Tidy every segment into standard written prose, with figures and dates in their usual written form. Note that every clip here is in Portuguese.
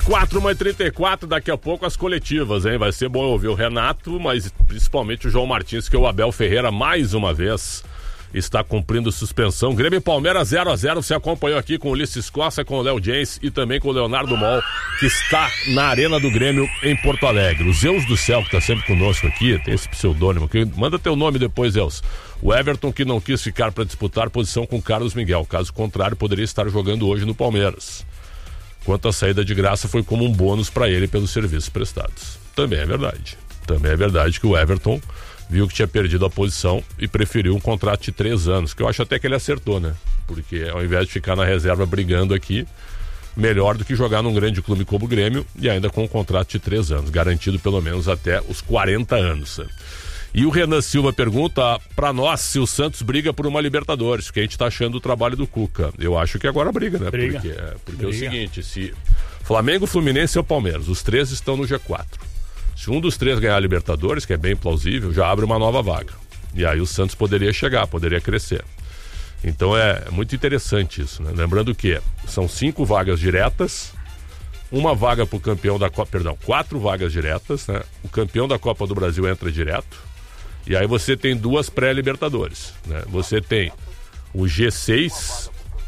4h34, daqui a pouco as coletivas, hein? Vai ser bom ouvir o Renato, mas principalmente o João Martins, que o Abel Ferreira, mais uma vez, está cumprindo suspensão. Grêmio e Palmeiras 0-0, você acompanhou aqui com o Ulisses Costa, com o Léo James e também com o Leonardo Mol, que está na Arena do Grêmio em Porto Alegre. O Zeus do Céu, que está sempre conosco aqui, tem esse pseudônimo, que manda teu nome depois, Zeus. O Everton, que não quis ficar para disputar posição com Carlos Miguel, caso contrário, poderia estar jogando hoje no Palmeiras. Quanto à saída de graça, foi como um bônus para ele pelos serviços prestados. Também é verdade. Também é verdade que o Everton viu que tinha perdido a posição e preferiu um contrato de 3 anos, que eu acho até que ele acertou, né? Porque ao invés de ficar na reserva brigando aqui, melhor do que jogar num grande clube como o Grêmio e ainda com um contrato de 3 anos, garantido pelo menos até os 40 anos. E o Renan Silva pergunta para nós se o Santos briga por uma Libertadores, o que a gente tá achando do trabalho do Cuca. Eu acho que agora briga, né? Porque é o seguinte, se Flamengo, Fluminense e o Palmeiras, os 3 estão no G4. Se um dos 3 ganhar a Libertadores, que é bem plausível, já abre uma nova vaga. E aí o Santos poderia chegar, poderia crescer. Então é muito interessante isso, né? Lembrando que são 5 vagas diretas, uma vaga pro campeão da Copa, 4 vagas diretas, né? O campeão da Copa do Brasil entra direto. E aí você tem 2 pré-Libertadores, né? Você tem o G6.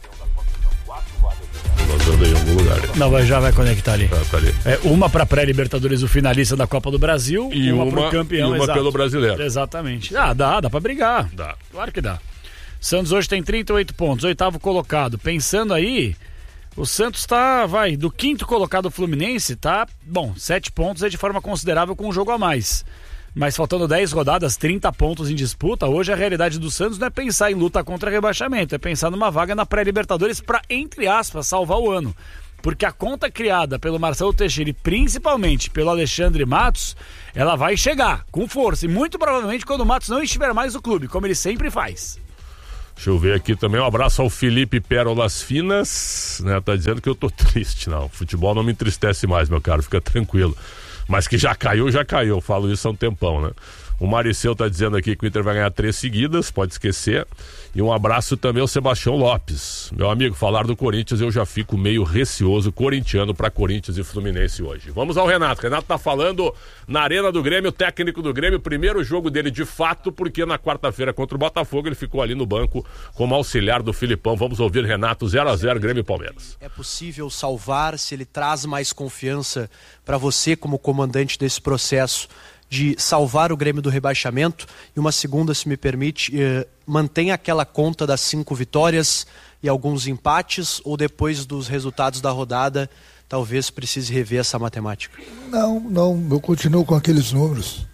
Vazando aí em algum lugar. Não, já vai conectar ali. Tá ali. Uma para pré-Libertadores, o finalista da Copa do Brasil, e uma pro campeão. E uma pelo brasileiro. Exatamente. Dá para brigar. Dá. Claro que dá. Santos hoje tem 38 pontos, 8º colocado. Pensando aí, o Santos do 5º colocado Fluminense, 7 pontos é de forma considerável com um jogo a mais. Mas faltando 10 rodadas, 30 pontos em disputa, hoje a realidade do Santos não é pensar em luta contra rebaixamento, é pensar numa vaga na pré-Libertadores para, entre aspas, salvar o ano. Porque a conta criada pelo Marcelo Teixeira e principalmente pelo Alexandre Matos, ela vai chegar com força. E muito provavelmente quando o Matos não estiver mais no clube, como ele sempre faz. Deixa eu ver aqui também, um abraço ao Felipe Pérolas Finas, né? Tá dizendo que eu tô triste, não. Futebol não me entristece mais, meu caro, fica tranquilo. Mas que já caiu, eu falo isso há um tempão, né? O Mariceu tá dizendo aqui que o Inter vai ganhar 3 seguidas, pode esquecer. E um abraço também ao Sebastião Lopes. Meu amigo, falar do Corinthians eu já fico meio receoso, corintiano para Corinthians e Fluminense hoje. Vamos ao Renato. Renato tá falando na Arena do Grêmio, técnico do Grêmio, primeiro jogo dele de fato, porque na quarta-feira contra o Botafogo ele ficou ali no banco como auxiliar do Filipão. Vamos ouvir Renato, 0-0, Grêmio e Palmeiras. É possível salvar se ele traz mais confiança para você como comandante desse processo de salvar o Grêmio do rebaixamento? E uma segunda, se me permite, mantém aquela conta das 5 vitórias e alguns empates, ou depois dos resultados da rodada talvez precise rever essa matemática? Não, eu continuo com aqueles números.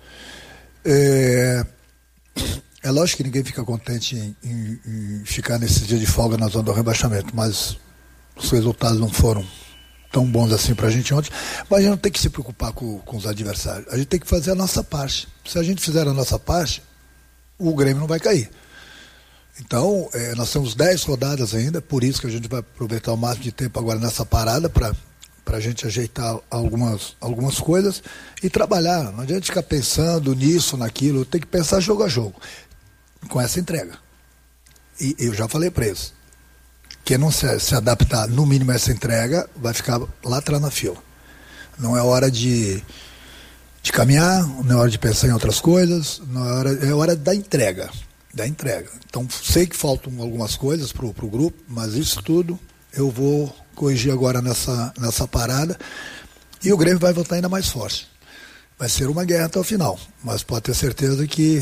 É lógico que ninguém fica contente em ficar nesse dia de folga na zona do rebaixamento, mas os resultados não foram tão bons assim pra gente ontem, mas a gente não tem que se preocupar com os adversários, a gente tem que fazer a nossa parte. Se a gente fizer a nossa parte, o Grêmio não vai cair. Então, nós temos 10 rodadas ainda, por isso que a gente vai aproveitar o máximo de tempo agora nessa parada para a gente ajeitar algumas coisas e trabalhar. Não adianta ficar pensando nisso, naquilo, tem que pensar jogo a jogo, com essa entrega. E eu já falei para eles, quem não se adaptar no mínimo a essa entrega vai ficar lá atrás na fila. Não é hora de caminhar, não é hora de pensar em outras coisas, é hora da entrega. Então sei que faltam algumas coisas pro grupo, mas isso tudo eu vou corrigir agora nessa parada, e o Grêmio vai voltar ainda mais forte. Vai ser uma guerra até o final, mas pode ter certeza que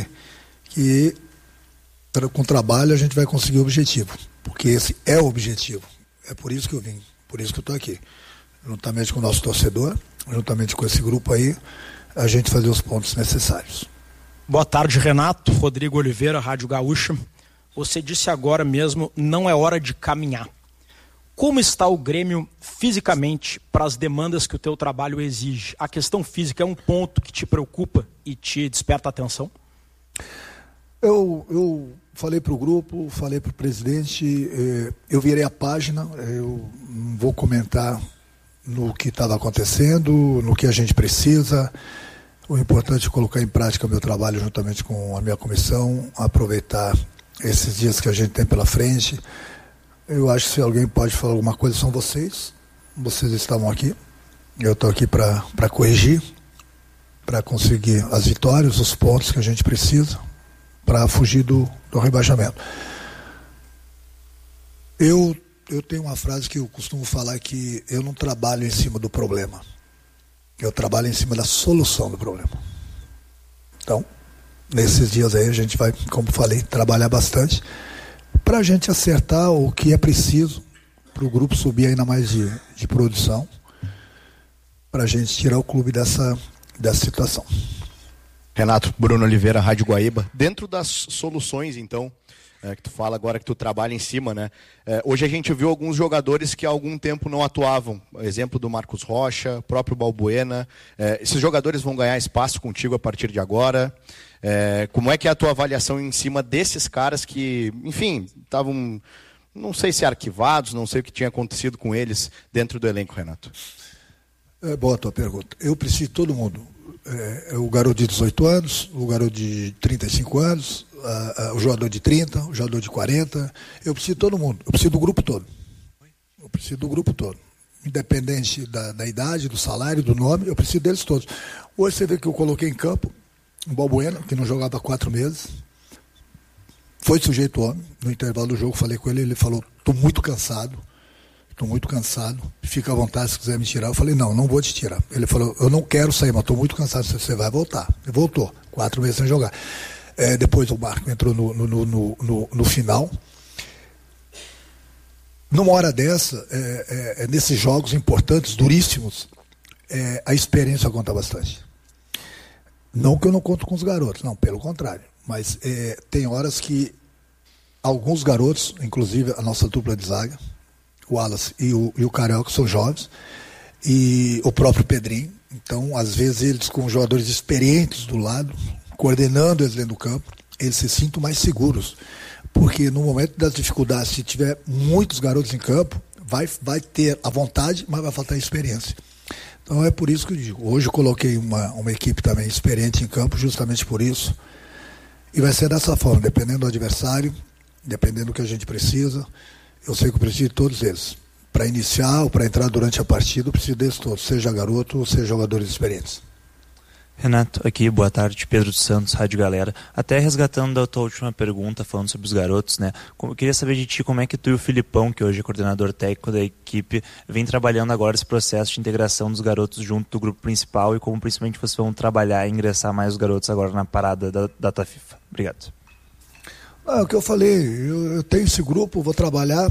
com trabalho a gente vai conseguir o objetivo, porque esse é o objetivo. É por isso que eu vim, por isso que eu estou aqui, juntamente com o nosso torcedor, juntamente com esse grupo aí, a gente fazer os pontos necessários. Boa tarde, Renato. Rodrigo Oliveira, Rádio Gaúcha. Você disse agora mesmo, não é hora de caminhar. Como está o Grêmio fisicamente para as demandas que o teu trabalho exige? A questão física é um ponto que te preocupa e te desperta atenção? Eu falei para o grupo, falei para o presidente, eu virei a página, eu não vou comentar no que estava acontecendo, no que a gente precisa. O importante é colocar em prática o meu trabalho juntamente com a minha comissão, aproveitar esses dias que a gente tem pela frente. Eu acho que se alguém pode falar alguma coisa são vocês estavam aqui, Eu estou aqui para corrigir, para conseguir as vitórias, os pontos que a gente precisa para fugir do rebaixamento. Eu tenho uma frase que eu costumo falar, que eu não trabalho em cima do problema, eu trabalho em cima da solução do problema. Então, nesses dias aí a gente vai, como falei, trabalhar bastante para a gente acertar o que é preciso para o grupo subir ainda mais de produção, para a gente tirar o clube dessa situação. Renato, Bruno Oliveira, Rádio Guaíba. Dentro das soluções, então, que tu fala agora, que tu trabalha em cima, né? Hoje a gente viu alguns jogadores que há algum tempo não atuavam. Exemplo do Marcos Rocha, próprio Balbuena. Esses jogadores vão ganhar espaço contigo a partir de agora. Como é que é a tua avaliação em cima desses caras que, enfim, estavam, não sei se arquivados, não sei o que tinha acontecido com eles dentro do elenco, Renato? Boa a tua pergunta. Eu preciso de todo mundo. O garoto de 18 anos, o garoto de 35 anos, o jogador de 30, o jogador de 40. Eu preciso de todo mundo. Eu preciso do grupo todo. Independente da idade, do salário, do nome, eu preciso deles todos. Hoje você vê que eu coloquei em campo um Balbuena, que não jogava há 4 meses. Foi sujeito homem. No intervalo do jogo, falei com ele, ele falou: estou muito cansado, fica à vontade se quiser me tirar. Eu falei: não vou te tirar. Ele falou: eu não quero sair, mas estou muito cansado, você vai voltar. Ele voltou, 4 meses sem jogar. Depois o Marco entrou no final. Numa hora dessa, nesses jogos importantes, duríssimos, a experiência conta bastante. Não que eu não conto com os garotos, não, pelo contrário. Mas tem horas que alguns garotos, inclusive a nossa dupla de zaga, o Wallace e o Carioca, são jovens, e o próprio Pedrinho. Então, às vezes, eles com jogadores experientes do lado, coordenando eles dentro do campo, eles se sintam mais seguros. Porque no momento das dificuldades, se tiver muitos garotos em campo, vai ter a vontade, mas vai faltar a experiência. Então é por isso que eu digo. Hoje eu coloquei uma equipe também experiente em campo, justamente por isso. E vai ser dessa forma, dependendo do adversário, dependendo do que a gente precisa. Eu sei que eu preciso de todos eles. Para iniciar ou para entrar durante a partida, eu preciso deles todos, seja garoto ou seja jogadores experientes. Renato, aqui, boa tarde, Pedro dos Santos, Rádio Galera. Até resgatando da tua última pergunta, falando sobre os garotos, né? Eu queria saber de ti como é que tu e o Filipão, que hoje é coordenador técnico da equipe, vem trabalhando agora esse processo de integração dos garotos junto do grupo principal e como principalmente vocês vão trabalhar e ingressar mais os garotos agora na parada da data FIFA. Obrigado. O que eu falei, eu tenho esse grupo, vou trabalhar,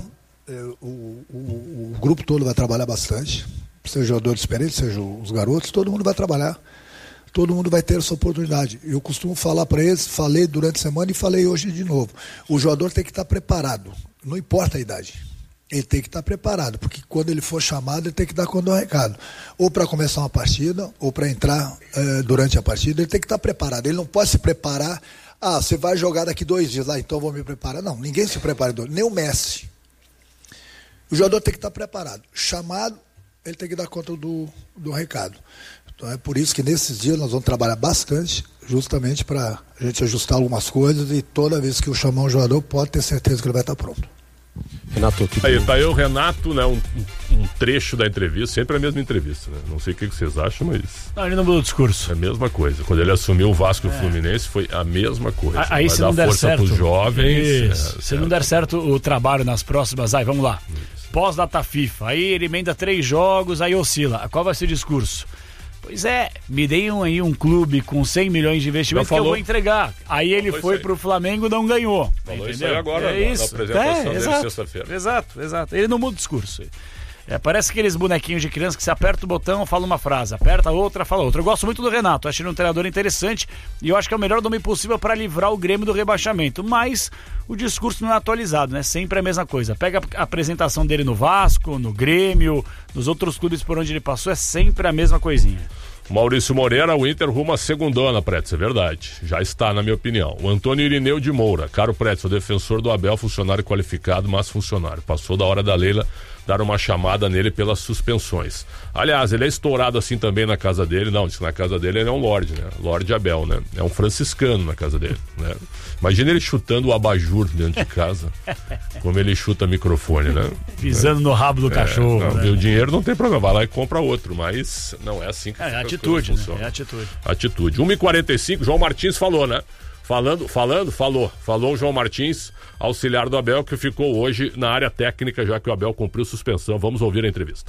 o grupo todo vai trabalhar bastante, seja jogador experiente, seja os garotos, todo mundo vai trabalhar. Todo mundo vai ter essa oportunidade. Eu costumo falar para eles, falei durante a semana e falei hoje de novo. O jogador tem que estar preparado, não importa a idade. Ele tem que estar preparado, porque quando ele for chamado, ele tem que dar conta do recado. Ou para começar uma partida, ou para entrar durante a partida, ele tem que estar preparado. Ele não pode se preparar, você vai jogar daqui 2 dias, então eu vou me preparar. Não, ninguém se prepara, nem o Messi. O jogador tem que estar preparado. Chamado, ele tem que dar conta do recado. Então é por isso que nesses dias nós vamos trabalhar bastante, justamente para a gente ajustar algumas coisas, e toda vez que eu chamar um jogador, pode ter certeza que ele vai estar pronto. Renato, aí tá eu, Renato, né, um trecho da entrevista, sempre a mesma entrevista, né? Não sei o que vocês acham, mas... Não, ele não mudou o discurso. É a mesma coisa. Quando ele assumiu o Vasco e o Fluminense, foi a mesma coisa. Aí se não der certo... pros jovens... Se não der certo o trabalho nas próximas... vamos lá. Pós-data FIFA, aí ele emenda 3 jogos, aí oscila. Qual vai ser o discurso? Pois me deem aí um clube com 100 milhões de investimento que eu vou entregar. Aí ele foi pro Flamengo e não ganhou. Falou entendeu? Isso aí agora, na apresentação dele sexta-feira. Exato. Ele não muda o discurso. Parece aqueles bonequinhos de criança que você aperta o botão, fala uma frase, aperta outra, fala outra. Eu gosto muito do Renato, acho ele um treinador interessante e eu acho que é o melhor nome possível para livrar o Grêmio do rebaixamento. Mas o discurso não é atualizado, né? Sempre a mesma coisa. Pega a apresentação dele no Vasco, no Grêmio, nos outros clubes por onde ele passou, é sempre a mesma coisinha. Maurício Moreira, o Inter rumo a segundona, Pretz, é verdade. Já está, na minha opinião. O Antônio Irineu de Moura. Caro Pretz, o defensor do Abel, funcionário qualificado, mas funcionário. Passou da hora da Leila dar uma chamada nele pelas suspensões. Aliás, ele é estourado assim também na casa dele. Não, diz que na casa dele ele é um Lorde, né? Lorde Abel, né? É um franciscano na casa dele, né? Imagina ele chutando o abajur dentro de casa. Como ele chuta microfone, né? Pisando no rabo do cachorro. Não, né? O dinheiro não tem problema, vai lá e compra outro. Mas não é assim que É atitude, né? É atitude. Atitude. 1h45, João Martins falou, né? Falou o João Martins, auxiliar do Abel, que ficou hoje na área técnica, já que o Abel cumpriu suspensão. Vamos ouvir a entrevista.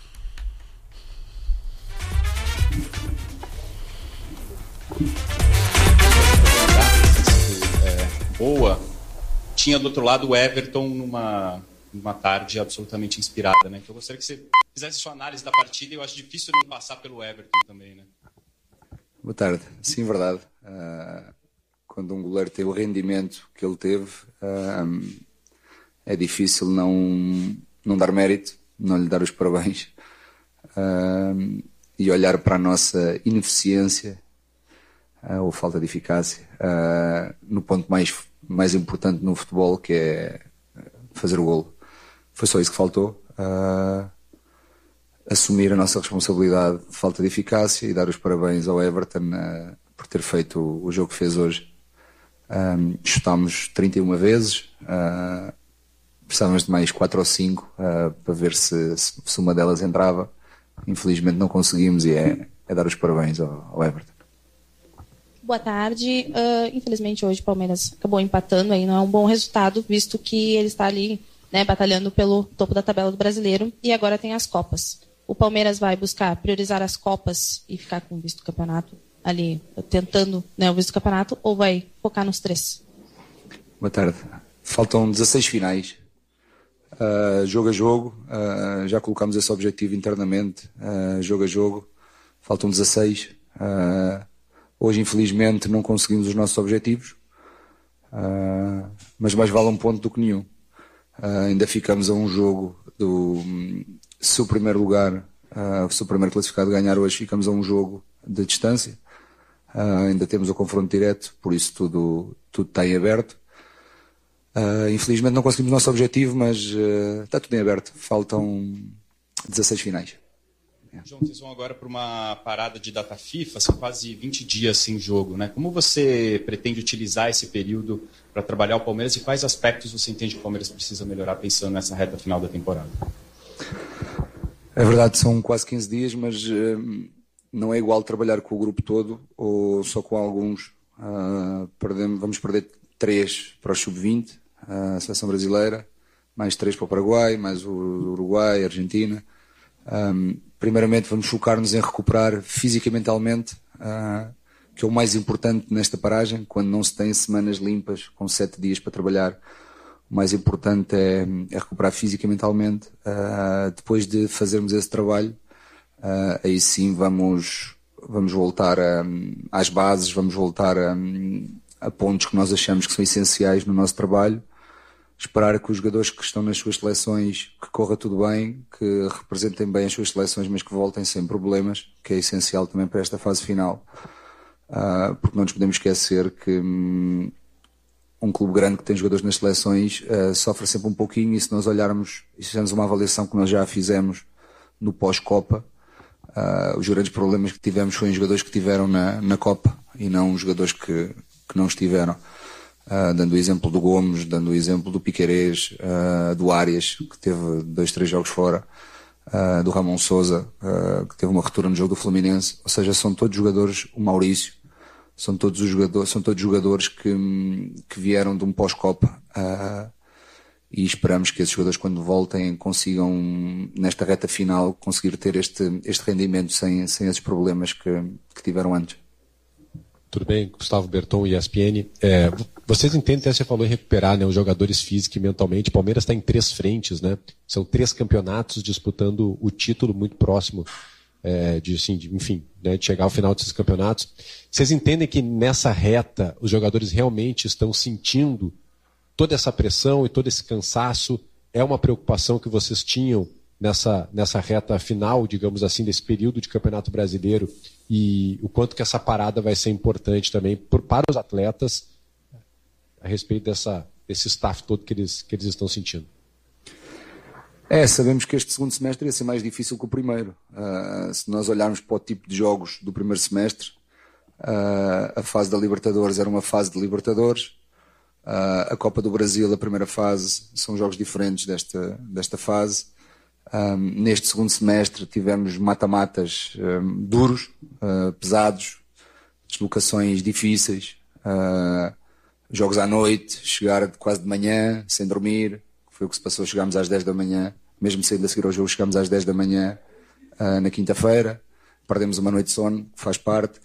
Boa. Tinha do outro lado o Everton numa tarde absolutamente inspirada, né? Então eu gostaria que você fizesse sua análise da partida e eu acho difícil não passar pelo Everton também, né? Boa tarde. Sim, verdade. Quando um goleiro tem o rendimento que ele teve, é difícil não dar mérito, não lhe dar os parabéns e olhar para a nossa ineficiência ou falta de eficácia no ponto mais importante no futebol, que é fazer o golo. Foi só isso que faltou. Assumir a nossa responsabilidade de falta de eficácia e dar os parabéns ao Everton por ter feito o jogo que fez hoje. Chutámos 31 vezes, precisávamos de mais 4 ou 5 para ver se uma delas entrava. Infelizmente não conseguimos e é dar os parabéns ao Everton. Boa tarde. Infelizmente hoje o Palmeiras acabou empatando, aí não é um bom resultado, visto que ele está ali, né, batalhando pelo topo da tabela do Brasileiro e agora tem as Copas. O Palmeiras vai buscar priorizar as Copas e ficar com o visto do campeonato ali, tentando, né, o visto do campeonato, ou vai focar nos 3? Boa tarde. Faltam 16 finais. Jogo a jogo, já colocámos esse objetivo internamente, jogo a jogo. Faltam 16. Hoje, infelizmente, não conseguimos os nossos objetivos, mas mais vale um ponto do que nenhum. Ainda ficamos a um jogo se o primeiro lugar, se o primeiro classificado ganhar hoje, ficamos a um jogo de distância. Ainda temos o confronto direto, por isso tudo está em aberto. Infelizmente não conseguimos o nosso objetivo, mas está tudo em aberto. Faltam 16 finais. João, vocês vão agora para uma parada de data FIFA, são quase 20 dias sem jogo, né? Como você pretende utilizar esse período para trabalhar o Palmeiras e quais aspectos você entende que o Palmeiras precisa melhorar pensando nessa reta final da temporada? É verdade, são quase 15 dias, mas não é igual trabalhar com o grupo todo ou só com alguns. Vamos perder 3 para o Sub-20, a seleção brasileira, mais 3 para o Paraguai, mais o Uruguai, a Argentina. Primeiramente vamos focar-nos em recuperar física e mentalmente, que é o mais importante nesta paragem, quando não se tem semanas limpas, com 7 dias para trabalhar. O mais importante é recuperar física e mentalmente. Depois de fazermos esse trabalho, aí sim vamos voltar às bases, vamos voltar a pontos que nós achamos que são essenciais no nosso trabalho. Esperar que os jogadores que estão nas suas seleções, que corra tudo bem, que representem bem as suas seleções, mas que voltem sem problemas, que é essencial também para esta fase final. Porque não nos podemos esquecer que um clube grande que tem jogadores nas seleções sofre sempre um pouquinho, e se nós olharmos e fizermos uma avaliação que nós já fizemos no pós-Copa, os grandes problemas que tivemos foram os jogadores que estiveram na Copa e não os jogadores que não estiveram. Dando o exemplo do Gomes, dando o exemplo do Piquerez, do Arias, que teve 2, 3 jogos fora, do Ramon Sousa, que teve uma ruptura no jogo do Fluminense. Ou seja, são todos jogadores, o Maurício, são todos jogadores que vieram de um pós-Copa, e esperamos que esses jogadores, quando voltem, consigam, nesta reta final, conseguir ter este rendimento sem esses problemas que tiveram antes. Tudo bem, Gustavo Berton, ESPN. Vocês entendem, você falou em recuperar, né, os jogadores física e mentalmente. O Palmeiras está em 3 frentes, né? São 3 campeonatos disputando o título muito próximo de chegar ao final desses campeonatos. Vocês entendem que nessa reta os jogadores realmente estão sentindo toda essa pressão e todo esse cansaço? É uma preocupação que vocês tinham nessa reta final, digamos assim, desse período de Campeonato Brasileiro, e o quanto que essa parada vai ser importante também para os atletas a respeito desse staff todo que eles estão sentindo. Sabemos que este segundo semestre ia ser mais difícil que o primeiro. Se nós olharmos para o tipo de jogos do primeiro semestre, a fase da Libertadores era uma fase de Libertadores, a Copa do Brasil, a primeira fase, são jogos diferentes desta fase. Neste segundo semestre tivemos mata-matas duros, pesados, deslocações difíceis, jogos à noite, chegar quase de manhã, sem dormir, foi o que se passou, chegámos às 10 da manhã, mesmo saindo a seguir ao jogo, chegámos às 10 da manhã na quinta-feira, perdemos uma noite de sono, que faz parte.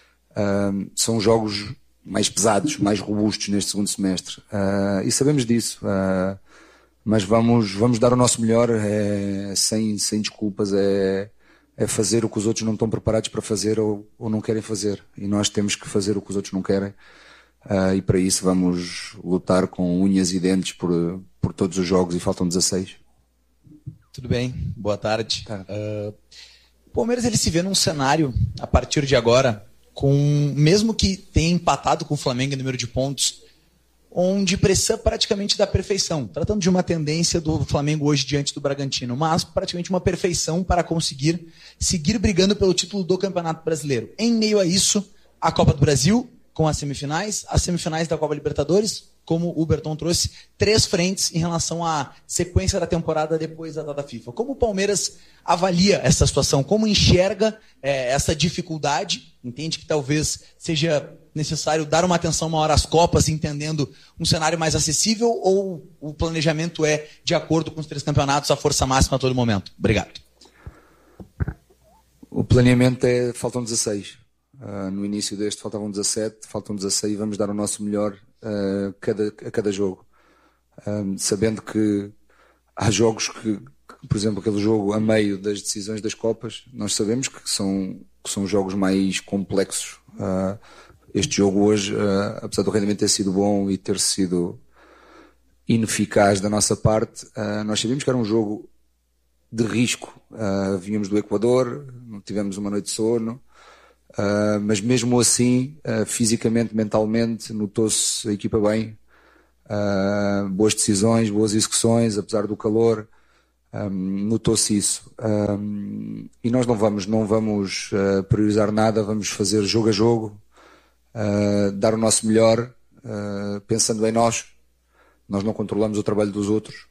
São jogos mais pesados, mais robustos neste segundo semestre, e sabemos disso, mas vamos dar o nosso melhor, sem desculpas, é fazer o que os outros não estão preparados para fazer ou não querem fazer, e nós temos que fazer o que os outros não querem, e para isso vamos lutar com unhas e dentes por todos os jogos, e faltam 16. Tudo bem, boa tarde. O Palmeiras ele se vê num cenário, a partir de agora, mesmo que tenha empatado com o Flamengo em número de pontos, onde precisa praticamente da perfeição, tratando de uma tendência do Flamengo hoje diante do Bragantino, mas praticamente uma perfeição para conseguir seguir brigando pelo título do Campeonato Brasileiro. Em meio a isso, a Copa do Brasil, com as semifinais da Copa Libertadores, como o Berton trouxe, 3 frentes em relação à sequência da temporada depois da data FIFA. Como o Palmeiras avalia essa situação? Como enxerga essa dificuldade? Entende que talvez seja necessário dar uma atenção maior às Copas, entendendo um cenário mais acessível, ou o planejamento é de acordo com os 3 campeonatos, a força máxima a todo momento? Obrigado. O planeamento faltam 16. No início deste faltavam 17, faltam 16 e vamos dar o nosso melhor a cada jogo. Sabendo que há jogos que, por exemplo, aquele jogo a meio das decisões das Copas, nós sabemos que são jogos mais complexos. Este jogo hoje, apesar do rendimento ter sido bom e ter sido ineficaz da nossa parte, nós sabíamos que era um jogo de risco. Vínhamos do Equador, não tivemos uma noite de sono, mas mesmo assim, fisicamente, mentalmente, notou-se a equipa bem, boas decisões, boas execuções, apesar do calor, notou-se isso. E nós não vamos priorizar nada, vamos fazer jogo a jogo, dar o nosso melhor, pensando em nós. Nós não controlamos o trabalho dos outros,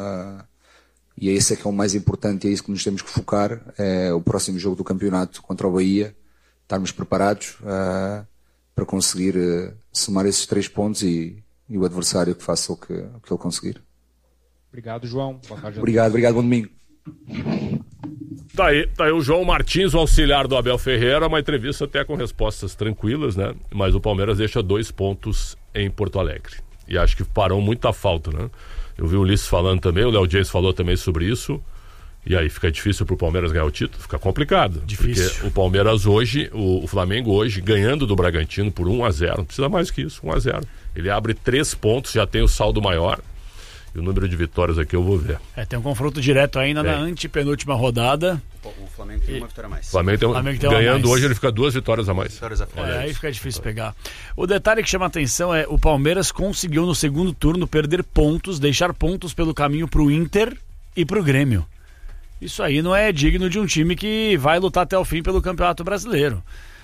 e é esse que é o mais importante, é isso que nos temos que focar, é o próximo jogo do campeonato contra o Bahia, estarmos preparados para conseguir somar esses 3 pontos e o adversário que faça o que ele conseguir. Obrigado, João. Boa tarde. Obrigado, bom domingo. Tá aí o João Martins, o auxiliar do Abel Ferreira, uma entrevista até com respostas tranquilas, né? Mas o Palmeiras deixa 2 pontos em Porto Alegre. E acho que parou muita falta, né? Eu vi o Ulisses falando também, o Léo James falou também sobre isso. E aí fica difícil pro Palmeiras ganhar o título, fica complicado. Difícil. Porque o Palmeiras hoje, o Flamengo hoje, ganhando do Bragantino por 1-0, não precisa mais que isso, 1-0. Ele abre 3 pontos, já tem o saldo maior. E o número de vitórias aqui eu vou ver. Tem um confronto direto ainda na antepenúltima rodada. O Flamengo tem uma vitória a mais. O Flamengo tem ganhando mais. Hoje ele fica 2 vitórias a mais. Aí fica difícil pegar. O detalhe que chama a atenção é o Palmeiras conseguiu no segundo turno perder pontos, deixar pontos pelo caminho pro Inter e pro Grêmio. Isso aí não é digno de um time que vai lutar até o fim pelo Campeonato Brasileiro.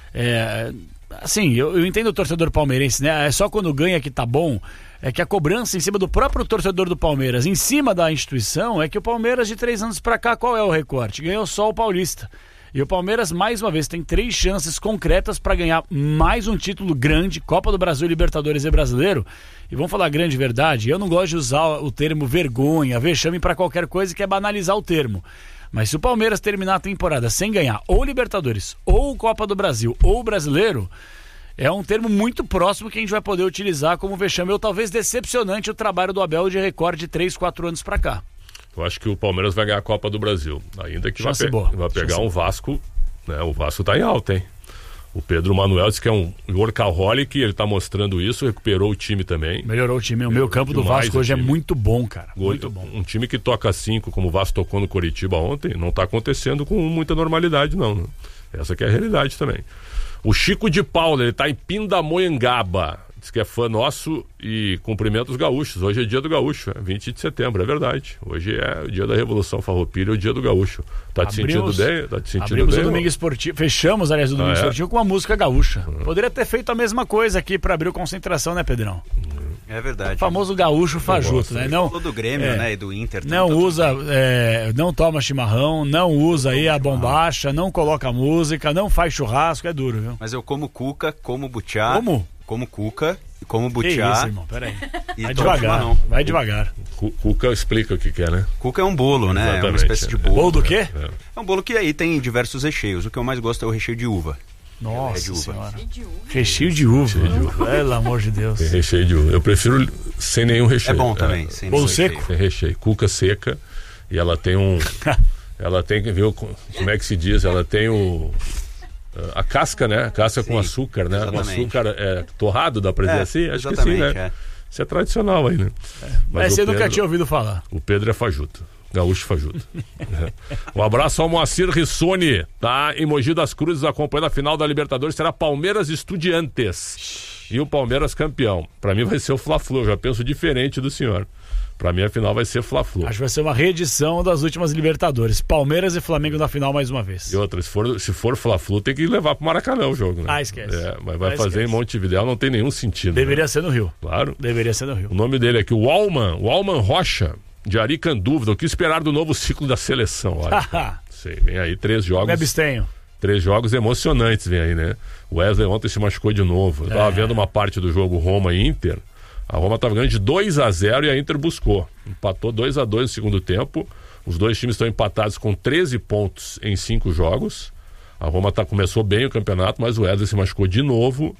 Assim, eu entendo o torcedor palmeirense, né? É só quando ganha que tá bom. É que a cobrança em cima do próprio torcedor do Palmeiras, em cima da instituição, é que o Palmeiras de 3 anos pra cá, qual é o recorte? Ganhou só o Paulista. E o Palmeiras, mais uma vez, tem 3 chances concretas para ganhar mais um título grande, Copa do Brasil, Libertadores e Brasileiro. E vamos falar a grande verdade, eu não gosto de usar o termo vergonha, vexame para qualquer coisa que é banalizar o termo. Mas se o Palmeiras terminar a temporada sem ganhar ou Libertadores, ou Copa do Brasil, ou Brasileiro, é um termo muito próximo que a gente vai poder utilizar como vexame, ou talvez decepcionante o trabalho do Abel de recorde de 3, 4 anos para cá. Eu acho que o Palmeiras vai ganhar a Copa do Brasil, ainda que vai pegar um Vasco, né? O Vasco tá em alta, hein? O Pedro Manuel disse que é um workaholic, ele tá mostrando isso, recuperou o time também. Melhorou o time. O meio campo do Vasco hoje é muito bom, cara. Muito bom. Um time que toca 5, como o Vasco tocou no Coritiba ontem, não tá acontecendo com muita normalidade, não. Né? Essa que é a realidade também. O Chico de Paula, ele tá em Pindamonhangaba. Diz que é fã nosso e cumprimenta os gaúchos. Hoje é dia do gaúcho, 20 de setembro, é verdade. Hoje é o dia da Revolução Farroupilha, o dia do gaúcho. Tá te sentindo bem? Tá te sentindo abrimos bem? O Domingo Esportivo, fechamos, aliás, o Domingo Esportivo com uma música gaúcha. Poderia ter feito a mesma coisa aqui para abrir o Concentração, né, Pedrão? É verdade. O famoso gaúcho fajuto, né? Não, do Grêmio, né, e do Inter. Não usa, não toma chimarrão, não usa aí a bombacha, não coloca música, não faz churrasco, é duro, viu? Mas eu como cuca, como butiá. Como? Como cuca, como butiá. Que isso, irmão, peraí. Vai devagar, vai devagar. Cuca explica o que é, né? Cuca é um bolo, né? Exatamente, é uma espécie de bolo. Bolo do quê? É um bolo que aí tem diversos recheios. O que eu mais gosto é o recheio de uva. Nossa de uva. Senhora. Recheio de uva. Pelo amor de Deus. Tem recheio de uva. Eu prefiro sem nenhum recheio. É bom também. Sem bolo seco? Tem recheio. Cuca seca. E ela tem um... ela tem que ver como é que se diz. Ela tem a casca, né? A casca com açúcar, né? Exatamente. Com açúcar torrado, dá pra dizer assim? Acho que sim, né? Isso é tradicional aí, né? Mas você nunca tinha ouvido falar. O Pedro é fajuto. Gaúcho fajuto. Um abraço ao Moacir Rissoni, tá? Em Mogi das Cruzes, acompanhando a final da Libertadores, será Palmeiras Estudiantes. E o Palmeiras campeão. Pra mim vai ser o Fla-Flu, eu já penso diferente do senhor. Pra mim a final vai ser Fla-Flu. Acho que vai ser uma reedição das últimas Libertadores. Palmeiras e Flamengo na final mais uma vez. E outra, se for Fla-Flu, tem que levar pro Maracanã o jogo, né? Esquece. Mas vai fazer em Montevidéu, não tem nenhum sentido. Deveria ser no Rio. Claro. Deveria ser no Rio. O nome dele é aqui, o Alman Rocha, de Aricandúvida. O que esperar do novo ciclo da seleção? Olha, sei, vem aí 3 jogos. Me abstenho. 3 jogos emocionantes vem aí, né? O Wesley ontem se machucou de novo. Eu tava vendo uma parte do jogo Roma e Inter. A Roma estava ganhando de 2-0 e a Inter buscou. Empatou 2-2 no segundo tempo. Os dois times estão empatados com 13 pontos em 5 jogos. A Roma começou bem o campeonato, mas o Wesley se machucou de novo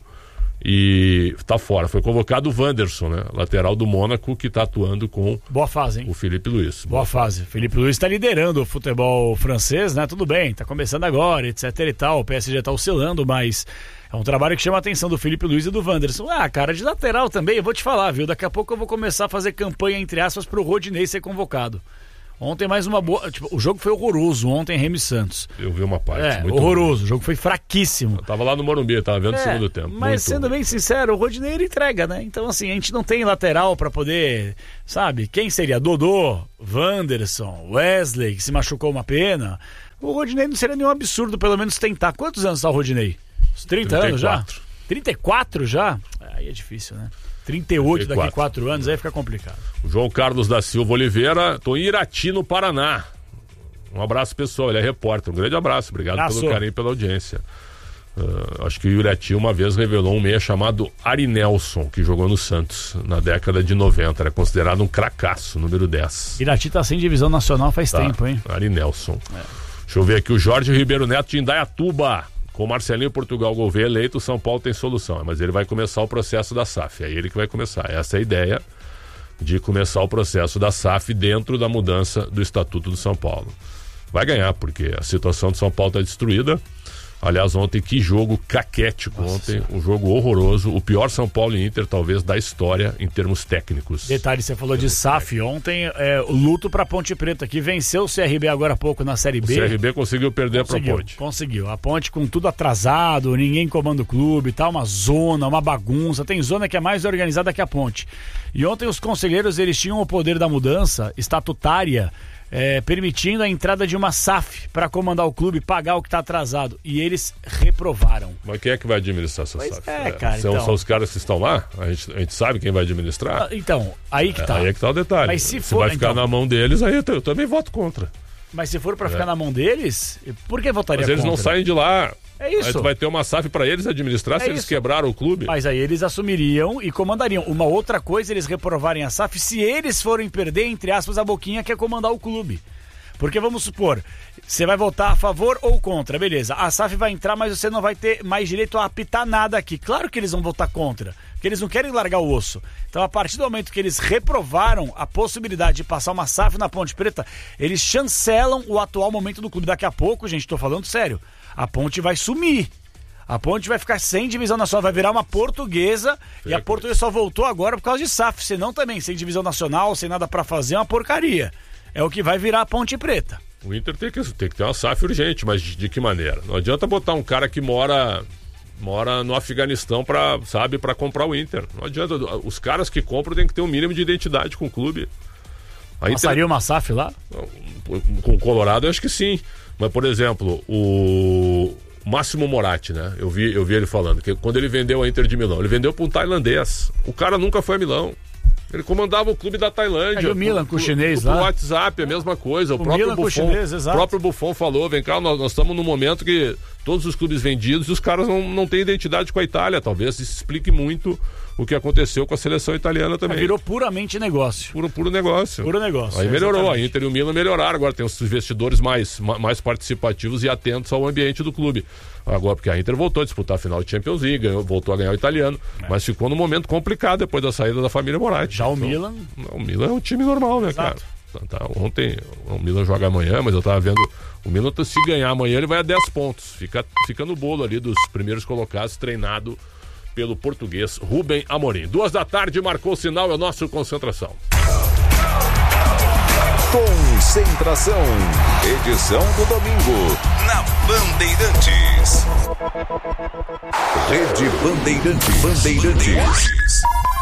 e está fora. Foi convocado o Wanderson, né? Lateral do Mônaco, que está atuando com boa fase, hein? O Felipe Luiz. Boa fase. Felipe Luiz está liderando o futebol francês, né? Tudo bem, está começando agora, etc e tal. O PSG está oscilando, mas é um trabalho que chama a atenção do Felipe Luiz e do Wanderson. Cara, de lateral também, eu vou te falar, viu? Daqui a pouco eu vou começar a fazer campanha, entre aspas, pro Rodinei ser convocado. Ontem mais uma boa... o jogo foi horroroso ontem, Remy Santos. Eu vi uma parte. Muito horroroso. Ruim. O jogo foi fraquíssimo. Eu tava lá no Morumbi, tava vendo o segundo tempo. Mas muito sendo bem sincero, o Rodinei ele entrega, né? Então assim, a gente não tem lateral pra poder... Sabe? Quem seria? Dodô, Wanderson, Wesley, que se machucou uma pena. O Rodinei não seria nenhum absurdo, pelo menos tentar. Quantos anos tá o Rodinei? Uns 30 anos já? 34 já? Aí é difícil, né? 38 daqui a 4 anos, aí fica complicado. O João Carlos da Silva Oliveira, tô em Irati, no Paraná. Um abraço, pessoal, ele é repórter. Um grande abraço, obrigado pelo carinho e pela audiência. Acho que o Irati uma vez revelou um meia chamado Ari Nelson, que jogou no Santos na década de 90. Era considerado um cracaço, número 10. Irati tá sem divisão nacional faz tempo, hein? Ari Nelson. Deixa eu ver aqui, o Jorge Ribeiro Neto de Indaiatuba. Com Marcelinho Portugal Gouveia eleito, o São Paulo tem solução. Mas ele vai começar o processo da SAF. É ele que vai começar. Essa é a ideia de começar o processo da SAF dentro da mudança do Estatuto do São Paulo. Vai ganhar, porque a situação do São Paulo está destruída. Aliás, ontem, que jogo caquético. Ontem, um jogo horroroso. O pior São Paulo e Inter, talvez, da história em termos técnicos. Detalhe, você falou de SAF ontem. O luto para Ponte Preta, que venceu o CRB agora há pouco na Série B. O CRB conseguiu perder para a Ponte. Conseguiu. A Ponte com tudo atrasado, ninguém comanda o clube, tá uma zona, uma bagunça. Tem zona que é mais organizada que a Ponte. E ontem os conselheiros, eles tinham o poder da mudança estatutária, permitindo a entrada de uma SAF para comandar o clube, pagar o que está atrasado. E eles reprovaram. Mas quem é que vai administrar essa SAF? Cara, são os caras que estão lá? A gente sabe quem vai administrar? Então, aí que tá. Aí é que tá o detalhe. Mas se for, vai ficar na mão deles, aí eu também voto contra. Mas se for para ficar na mão deles, por que votaria contra? Mas eles não saem de lá. É isso. Aí tu vai ter uma SAF para eles administrar se eles quebraram o clube. Mas aí eles assumiriam e comandariam. Uma outra coisa, eles reprovarem a SAF se eles forem perder, entre aspas, a boquinha que é comandar o clube. Porque vamos supor, você vai votar a favor ou contra, beleza. A SAF vai entrar, mas você não vai ter mais direito a apitar nada aqui. Claro que eles vão votar contra, porque eles não querem largar o osso. Então, a partir do momento que eles reprovaram a possibilidade de passar uma SAF na Ponte Preta, eles chancelam o atual momento do clube. Daqui a pouco, gente, tô falando sério, a Ponte vai sumir. A Ponte vai ficar sem divisão nacional, vai virar uma portuguesa, e a Portuguesa só voltou agora por causa de SAF, senão também, sem divisão nacional, sem nada pra fazer, é uma porcaria. É o que vai virar a Ponte Preta. O Inter tem que ter uma SAF urgente, mas de que maneira? Não adianta botar um cara que mora no Afeganistão pra comprar o Inter. Não adianta. Os caras que compram têm que ter um mínimo de identidade com o clube. Passaria uma SAF lá? Com o Colorado, eu acho que sim. Mas, por exemplo, o Máximo Moratti, né? Eu vi ele falando que quando ele vendeu a Inter de Milão, ele vendeu para um tailandês. O cara nunca foi a Milão. Ele comandava o clube da Tailândia. O Milan com o chinês lá. O WhatsApp, a mesma coisa. O próprio Buffon falou, vem cá, nós estamos num momento que todos os clubes vendidos e os caras não têm identidade com a Itália. Talvez isso explique muito o que aconteceu com a seleção italiana também. Virou puramente negócio. Puro negócio. Puro negócio. Aí melhorou, a Inter e o Milan melhoraram. Agora tem os investidores mais participativos e atentos ao ambiente do clube. Agora, porque a Inter voltou a disputar a final de Champions League, voltou a ganhar o italiano, mas ficou num momento complicado depois da saída da família Moratti. Já o Milan? O Milan é um time normal, né, cara? Ontem, o Milan joga amanhã, mas eu tava vendo, o Milan, se ganhar amanhã, ele vai a 10 pontos. Fica no bolo ali dos primeiros colocados, treinado pelo português Rubem Amorim. 14h, marcou o sinal, é o nosso Concentração. Concentração, edição do domingo, na Bandeirantes. Rede Bandeirantes.